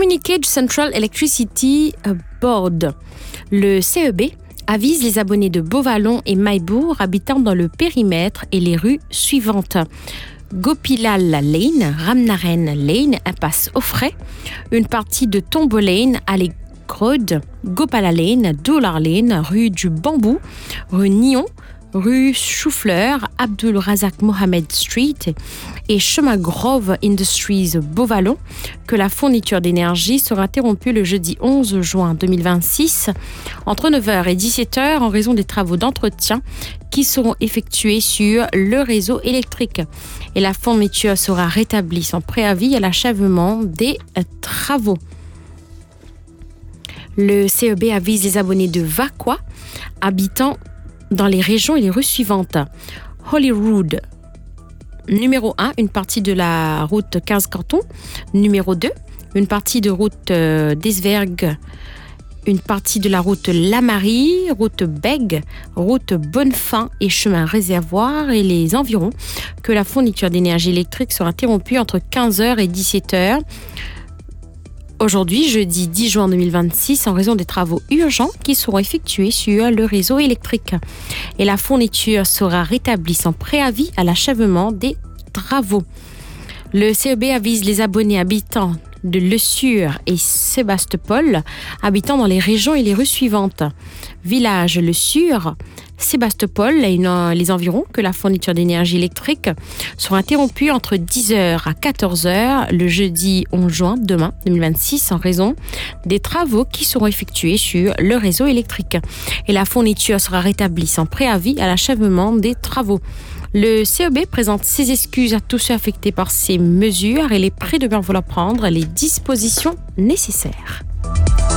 Communiqué du Central Electricity Board. Le CEB avise les abonnés de Beauvallon et Maillebourg habitant dans le périmètre et les rues suivantes. Gopilal Lane, Ramnaren Lane, impasse Offray, une partie de Tombeau Lane, allée Grode, Gopala Lane, Dollar Lane, rue du Bambou, rue Nyon, rue Choufleur, Abdul Razak Mohamed Street et chemin Grove Industries Beauvallon, que la fourniture d'énergie sera interrompue le jeudi 11 juin 2026 entre 9h et 17h en raison des travaux d'entretien qui seront effectués sur le réseau électrique. Et la fourniture sera rétablie sans préavis à l'achèvement des travaux. Le CEB avise les abonnés de Vaqua, habitant dans les régions et les rues suivantes. Holyrood, numéro 1, une partie de la route 15 Canton. Numéro 2, une partie de route d'Esvergue, une partie de la route Lamarie, route Bègue, route Bonnefin et chemin Réservoir et les environs, que la fourniture d'énergie électrique sera interrompue entre 15h et 17h. Aujourd'hui, jeudi 10 juin 2026, en raison des travaux urgents qui seront effectués sur le réseau électrique. Et la fourniture sera rétablie sans préavis à l'achèvement des travaux. Le CEB avise les abonnés habitants de Le Sur et Sébastopol, habitant dans les régions et les rues suivantes. Village Le Sur, Sébastopol et les environs, que la fourniture d'énergie électrique sera interrompue entre 10h à 14h le jeudi 11 juin, demain 2026, en raison des travaux qui seront effectués sur le réseau électrique. Et la fourniture sera rétablie sans préavis à l'achèvement des travaux. Le CEB présente ses excuses à tous ceux affectés par ces mesures et les prie de bien vouloir prendre les dispositions nécessaires.